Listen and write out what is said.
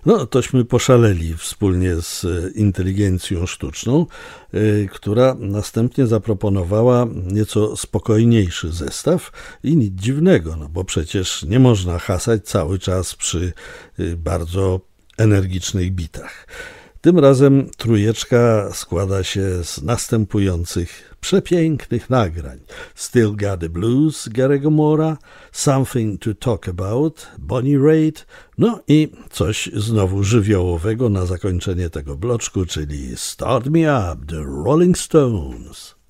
No, tośmy poszaleli wspólnie z inteligencją sztuczną, która następnie zaproponowała nieco spokojniejszy zestaw i nic dziwnego, no bo przecież nie można hasać cały czas przy bardzo energicznych bitach. Tym razem trójeczka składa się z następujących przepięknych nagrań: Still Got the Blues Gary'ego Moore'a, Something to Talk About Bonnie Raitt, no i coś znowu żywiołowego na zakończenie tego bloczku, czyli Start Me Up, The Rolling Stones.